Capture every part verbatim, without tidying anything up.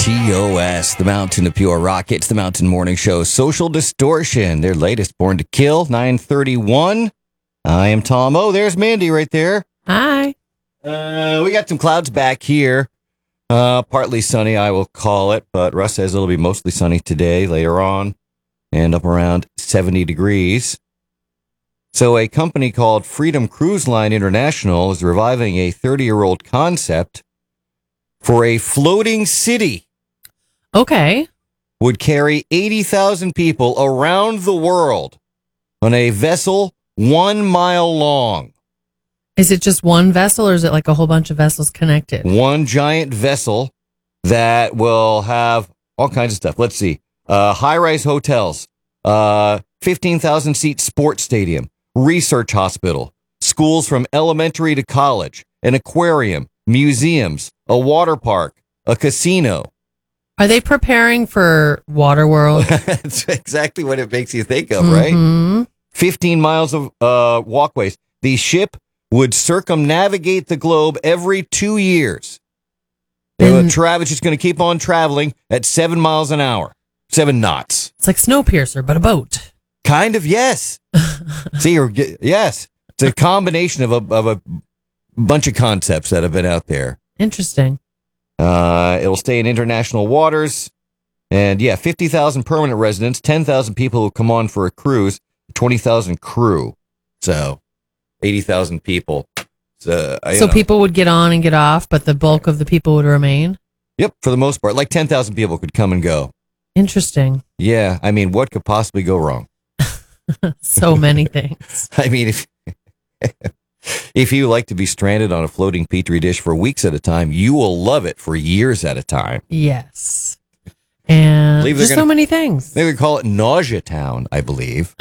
T O S, the Mountain of Pure Rock. It's the Mountain Morning Show. Social Distortion, their latest, Born to Kill, nine thirty-one. I am Tom O. There's Mandy right there. Hi. Uh, we got some clouds back here. Uh, partly sunny, I will call it, but Russ says it'll be mostly sunny today, later on, and up around seventy degrees. So a company called Freedom Cruise Line International is reviving a thirty-year-old concept for a floating city. Okay. Would carry eighty thousand people around the world on a vessel one mile long. Is it just one vessel or is it like a whole bunch of vessels connected? One giant vessel that will have all kinds of stuff. Let's see. Uh, high-rise hotels, uh, fifteen thousand seat sports stadium, research hospital, schools from elementary to college, an aquarium, museums, a water park, a casino. Are they preparing for Waterworld? That's exactly what it makes you think of, Mm-hmm. right? fifteen miles of uh, walkways. The ship would circumnavigate the globe every two years. And Travis is going to keep on traveling at seven miles an hour, seven knots. it's like Snowpiercer, but a boat. Kind of, yes. See, or, yes. It's a combination of a, of a bunch of concepts that have been out there. Interesting. Uh, it'll stay in international waters. And yeah, fifty thousand permanent residents, ten thousand people who come on for a cruise, twenty thousand crew. So eighty thousand people. So, So know. people would get on and get off, but the bulk of the people would remain? Yep, for the most part. Like ten thousand people could come and go. Interesting. Yeah, I mean, what could possibly go wrong? So many things. I mean, if if you like to be stranded on a floating petri dish for weeks at a time, you will love it for years at a time. Yes. And Believe they're there's so gonna- many things. They would call it Nausea Town, I believe.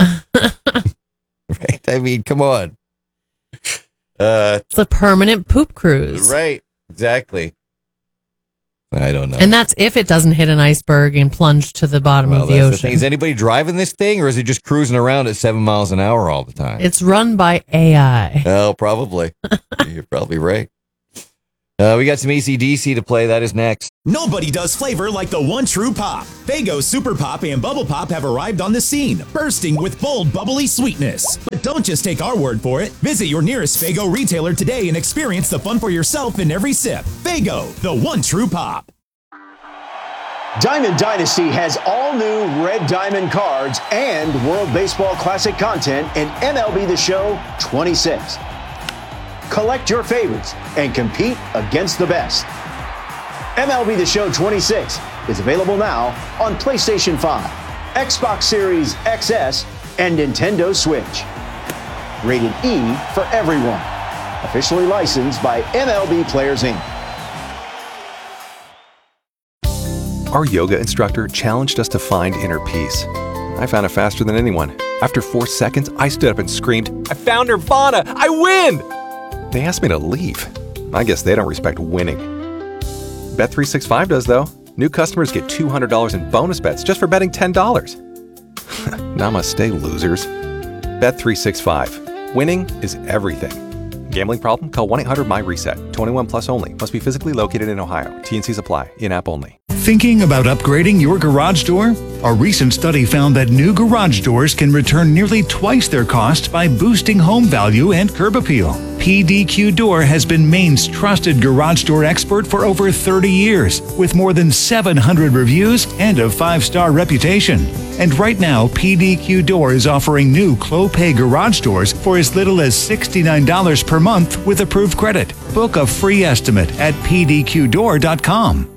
Right? I mean, come on. Uh, It's a permanent poop cruise. right. Exactly. I don't know. And that's if it doesn't hit an iceberg and plunge to the bottom well, of the that's the ocean. thing. Is anybody driving this thing, or is it just cruising around at seven miles an hour all the time? It's run by A I. Oh, probably. You're probably right. Uh, we got some A C D C to play. That is next. Nobody does flavor like the one true pop. Faygo Super Pop and Bubble Pop have arrived on the scene, bursting with bold, bubbly sweetness. But don't just take our word for it. Visit your nearest Faygo retailer today and experience the fun for yourself in every sip. Faygo, the one true pop. Diamond Dynasty has all new Red Diamond cards and World Baseball Classic content in M L B The Show twenty-six. Collect your favorites and compete against the best. M L B The Show twenty-six is available now on PlayStation five, Xbox Series X S, and Nintendo Switch. Rated E for everyone. Officially licensed by M L B Players Incorporated. Our yoga instructor challenged us to find inner peace. I found it faster than anyone. After four seconds, I stood up and screamed, "I found Nirvana! I win!" They asked me to leave. I guess they don't respect winning. Bet three sixty-five does, though. New customers get two hundred dollars in bonus bets just for betting ten dollars. Namaste, losers. Bet three sixty-five. Winning is everything. Gambling problem? Call one eight hundred M Y reset. twenty-one plus only. Must be physically located in Ohio. T and Cs apply. In-app only. Thinking about upgrading your garage door? A recent study found that new garage doors can return nearly twice their cost by boosting home value and curb appeal. P D Q Door has been Maine's trusted garage door expert for over thirty years, with more than seven hundred reviews and a five-star reputation. And right now, P D Q Door is offering new Clopay garage doors for as little as sixty-nine dollars per month with approved credit. Book a free estimate at p d q door dot com.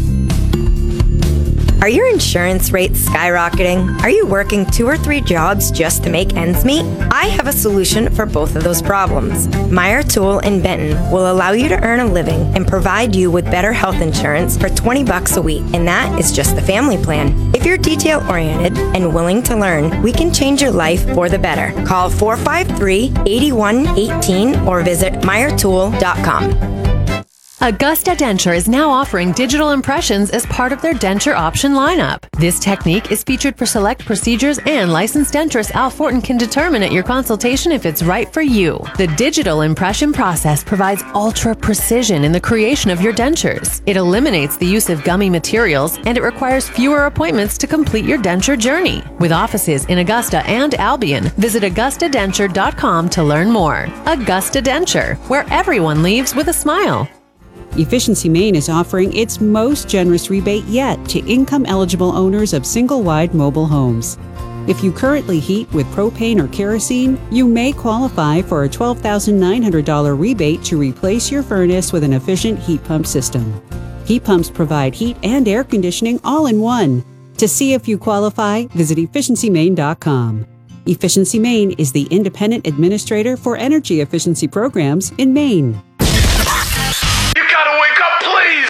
Are your insurance rates skyrocketing? Are you working two or three jobs just to make ends meet? I have a solution for both of those problems. Meyer Tool in Benton will allow you to earn a living and provide you with better health insurance for twenty bucks a week, and that is just the family plan. If you're detail-oriented and willing to learn, we can change your life for the better. Call four five three, eight one one eight or visit meyer tool dot com. Augusta Denture is now offering digital impressions as part of their denture option lineup. This technique is featured for select procedures, and licensed dentist Al Fortin can determine at your consultation if it's right for you. The digital impression process provides ultra precision in the creation of your dentures. It eliminates the use of gummy materials, and it requires fewer appointments to complete your denture journey. With offices in Augusta and Albion, visit augusta denture dot com to learn more. Augusta Denture, where everyone leaves with a smile. Efficiency Maine is offering its most generous rebate yet to income-eligible owners of single-wide mobile homes. If you currently heat with propane or kerosene, you may qualify for a twelve thousand nine hundred dollars rebate to replace your furnace with an efficient heat pump system. Heat pumps provide heat and air conditioning all in one. To see if you qualify, visit efficiency maine dot com. Efficiency Maine is the independent administrator for energy efficiency programs in Maine.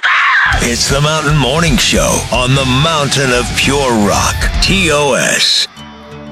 It's the Mountain Morning Show on the Mountain of Pure Rock, T O S.